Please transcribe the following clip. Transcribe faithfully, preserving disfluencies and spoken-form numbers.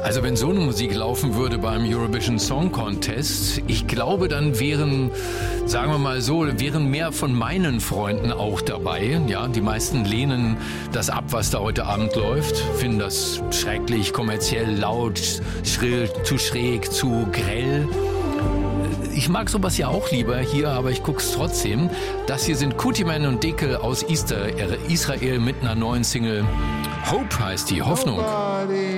Also wenn so eine Musik laufen würde beim Eurovision Song Contest, ich glaube, dann wären, sagen wir mal so, wären mehr von meinen Freunden auch dabei. Ja, die meisten lehnen das ab, was da heute Abend läuft, finden das schrecklich, kommerziell, laut, schrill, zu schräg, zu grell. Ich mag sowas ja auch lieber hier, aber ich guck's trotzdem. Das hier sind Kutiman und Dekel aus Israel mit einer neuen Single. Hope heißt die, Hoffnung.